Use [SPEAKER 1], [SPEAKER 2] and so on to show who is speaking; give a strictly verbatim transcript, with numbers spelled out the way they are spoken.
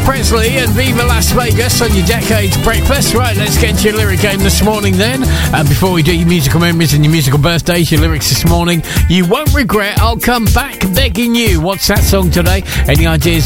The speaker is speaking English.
[SPEAKER 1] Presley and Viva Las Vegas on your Decades Breakfast. Right, let's get into your lyric game this morning then. And before we do your musical memories and your musical birthdays, your lyrics this morning, you won't regret, I'll come back begging you. What's that song today? Any ideas